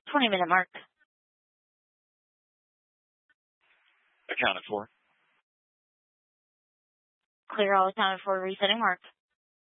20-minute mark. Accounted for. Clear all accounted for. Resetting mark.